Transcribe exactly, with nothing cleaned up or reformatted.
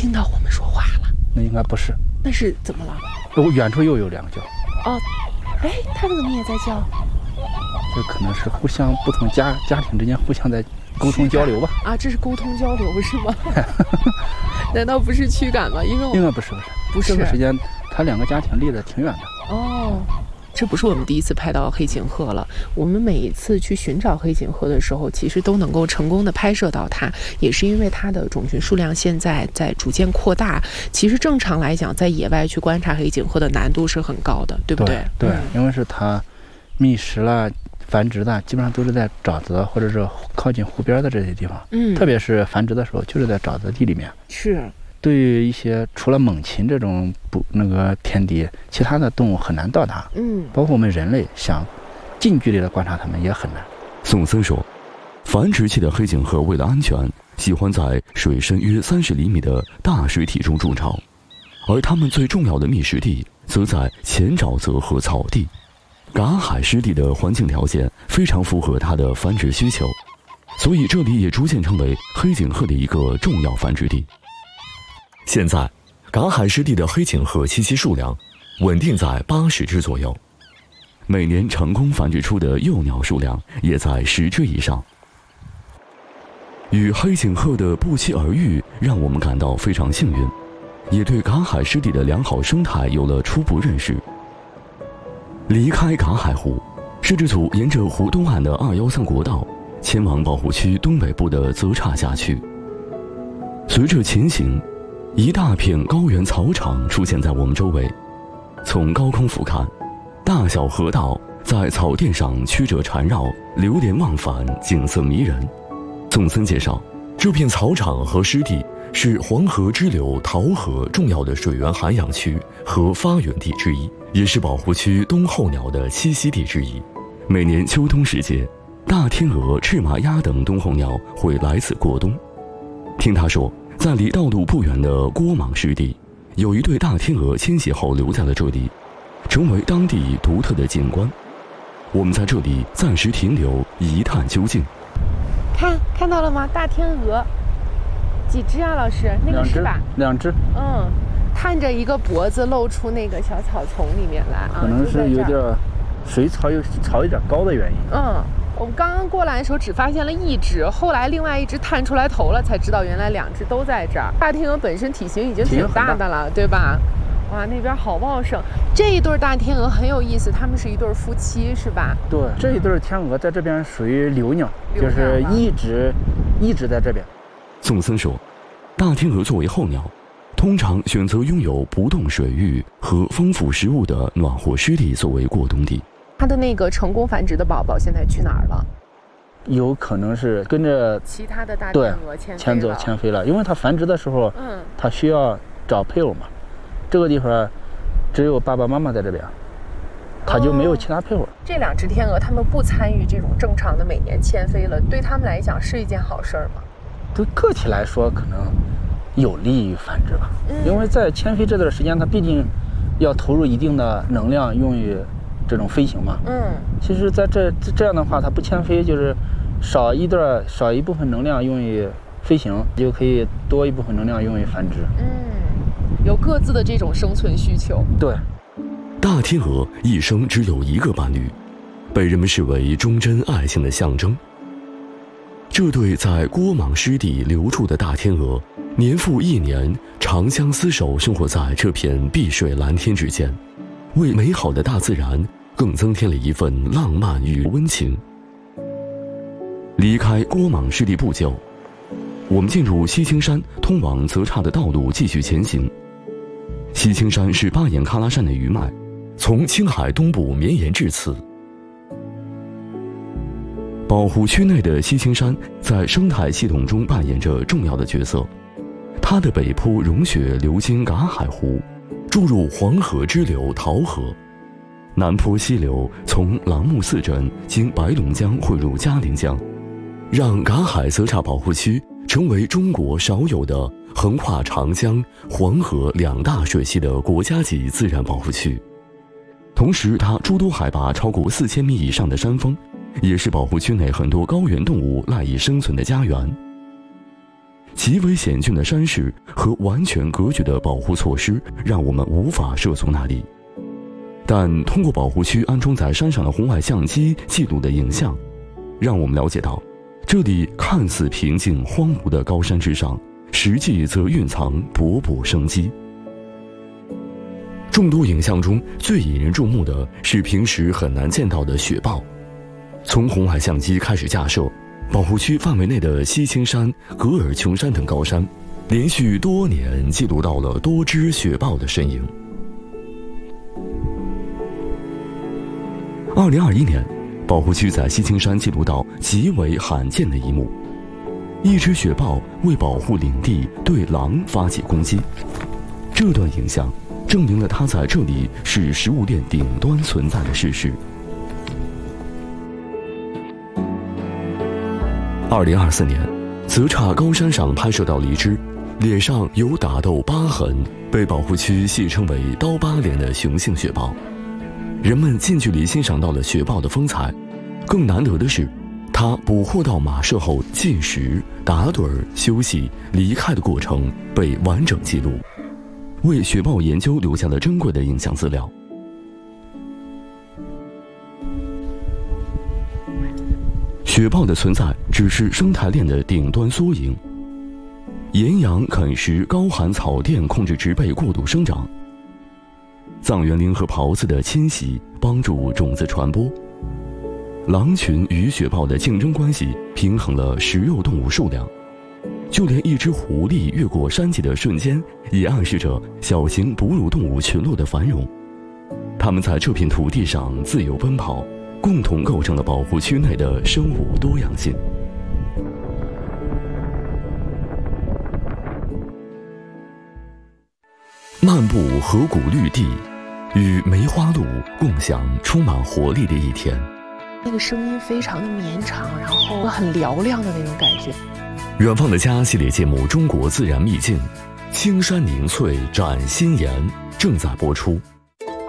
听到我们说话了。 那应该不是。 那是怎么了？ 我远处又有两个叫。 哦，哎，他们怎么也在叫？ 这可能是互相不同家家庭之间互相在沟通交流吧。 啊，这是沟通交流是吗？难道不是驱赶吗？因为我应该不是不是不是。 这个时间，他两个家庭离得挺远的。 哦。这不是我们第一次拍到黑颈鹤了，我们每一次去寻找黑颈鹤的时候，其实都能够成功的拍摄到它，也是因为它的种群数量现在在逐渐扩大。其实正常来讲，在野外去观察黑颈鹤的难度是很高的，对不对？ 对，对嗯、因为是它觅食啦、繁殖的，基本上都是在沼泽或者是靠近湖边的这些地方。嗯，特别是繁殖的时候，就是在沼泽地里面。 是。 对于一些除了猛禽这种不那个天敌，其他的动物很难到达。嗯，包括我们人类想近距离的观察它们也很难。 宋森说，繁殖期的黑颈鹤为了安全，喜欢在水深约三十厘米的大水体中筑巢，而它们最重要的觅食地则在浅沼泽和草地。嘎海湿地的环境条件非常符合它的繁殖需求，所以这里也逐渐成为黑颈鹤的一个重要繁殖地。现在，嘎海湿地的黑颈鹤栖息数量稳定在八十只左右，每年成功繁殖出的幼鸟数量也在十只以上。与黑颈鹤的不期而遇，让我们感到非常幸运，也对嘎海湿地的良好生态有了初步认识。离开嘎海湖，摄制组沿着湖东岸的二一三国道，前往保护区东北部的泽岔辖区。随着前行，一大片高原草场出现在我们周围，从高空俯瞰，大小河道在草甸上曲折缠绕，流连忘返，景色迷人。宋森介绍，这片草场和湿地是黄河支流桃河重要的水源涵养区和发源地之一，也是保护区冬候鸟的栖息地之一。每年秋冬时节，大天鹅、赤马鸭等冬候鸟会来此过冬。听他说，在离道路不远的郭莽湿地，有一对大天鹅迁徙后留在了这里，成为当地独特的景观。我们在这里暂时停留，一探究竟。 看看到了吗？大天鹅，几只啊？老师，那个是吧？ 两只。 嗯，探着一个脖子露出那个小草丛里面来， 可能是有点水草有草有点高的原因。 嗯。我们刚刚过来的时候只发现了一只，后来另外一只探出来头了，才知道原来两只都在这儿。大天鹅本身体型已经挺大的了，对吧？哇，那边好旺盛。这一对大天鹅很有意思，他们是一对夫妻，是吧？ 对，这一对天鹅在这边属于留鸟，就是一直一直在这边。 宋森说，大天鹅作为候鸟，通常选择拥有不动水域和丰富食物的暖和湿地作为过冬地。 它的那个成功繁殖的宝宝现在去哪儿了？ 有可能是跟着其他的大天鹅迁迁走迁飞了，因为它繁殖的时候，嗯，它需要找配偶嘛。这个地方只有爸爸妈妈在这边，它就没有其他配偶。哦、 这两只天鹅，它们不参与这种正常的每年迁飞了，对他们来讲是一件好事吗？ 对个体来说，可能有利于繁殖吧，嗯、因为在迁飞这段时间，它毕竟要投入一定的能量用于这种飞行嘛。嗯，其实在这这样的话，它不迁飞，就是少一段少一部分能量用于飞行，就可以多一部分能量用于繁殖。 嗯，有各自的这种生存需求。 对， 大天鹅一生只有一个伴侣，被人们视为忠贞爱情的象征。这对在郭莽湿地留住的大天鹅，年复一年长相厮守，生活在这片碧水蓝天之间，为美好的大自然更增添了一份浪漫与温情。离开郭莽湿地不久，我们进入西青山通往泽岔的道路，继续前行。西青山是巴颜喀拉山的余脉，从青海东部绵延至此。保护区内的西青山在生态系统中扮演着重要的角色，它的北坡融雪流经嘎海湖，注入黄河支流桃河，南坡西流从朗木寺镇经白龙江汇入嘉陵江，让嘎海泽岔保护区成为中国少有的横跨长江、黄河两大水系的国家级自然保护区。同时，它诸多海拔超过四千米以上的山峰，也是保护区内很多高原动物赖以生存的家园。 极为险峻的山势和完全隔绝的保护措施，让我们无法涉足那里。但通过保护区安装在山上的红外相机记录的影像，让我们了解到，这里看似平静荒芜的高山之上，实际则蕴藏勃勃生机。众多影像中最引人注目的是平时很难见到的雪豹。从红外相机开始架设，保护区范围内的西青山、格尔琼山等高山，连续多年记录到了多只雪豹的身影。二零二一年，保护区在西青山记录到极为罕见的一幕：一只雪豹为保护领地对狼发起攻击。这段影像证明了它在这里是食物链顶端存在的事实。二零二四年，泽岔高山上拍摄到了一只脸上有打斗疤痕，被保护区戏称为“刀疤脸”的雄性雪豹。人们近距离欣赏到了雪豹的风采，更难得的是，它捕获到马舍后进食、打盹儿、休息、离开的过程被完整记录，为雪豹研究留下了珍贵的影像资料。雪豹的存在只是生态链的顶端缩影。岩羊啃食高寒草甸，控制植被过度生长。藏原羚和狍子的迁徙帮助种子传播。狼群与雪豹的竞争关系平衡了食肉动物数量。就连一只狐狸越过山脊的瞬间，也暗示着小型哺乳动物群落的繁荣。它们在这片土地上自由奔跑，共同构成了保护区内的生物多样性。漫步河谷绿地，与梅花鹿共享充满活力的一天。 那个声音非常的绵长，然后很嘹亮的那种感觉。 远方的家系列节目《中国自然秘境》，青山凝翠展心颜正在播出。